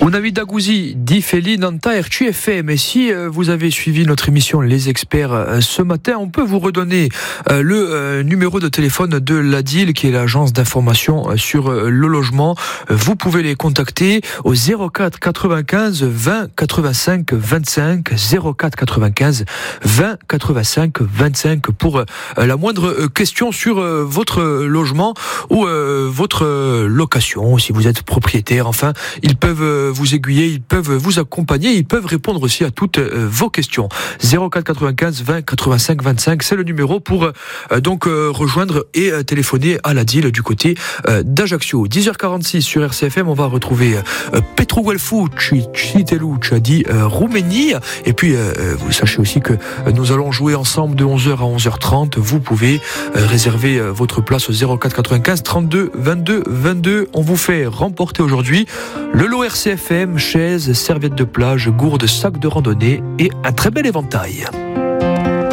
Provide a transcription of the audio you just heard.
Una Gouzi, di Feli Nanta RQFM. Et si vous avez suivi notre émission Les Experts ce matin, on peut vous redonner le numéro de téléphone de l'ADIL, qui est l'agence d'information sur le logement. Vous pouvez les contacter au 04 95 20 85 25, 04 95 20 85 25 pour la moindre question sur votre logement ou votre location, si vous êtes propriétaire. Enfin, ils peuvent vous aiguiller, ils peuvent vous accompagner, ils peuvent répondre aussi à toutes vos questions. 04 95 20 85 25, c'est le numéro pour donc rejoindre et téléphoner à l'ADIL du côté d'Ajaccio. 10h46 sur RCFM, on va retrouver Petru Guelfu, Citelu, dit Roumanie. Et puis, vous sachez aussi que nous allons jouer ensemble de 11h à 11h30. Vous pouvez réserver votre place au 04 95 32 22 22. On vous fait remporter aujourd'hui le lot RCFM, chaises, serviettes de plage, gourdes, sacs de randonnée et un très bel éventail.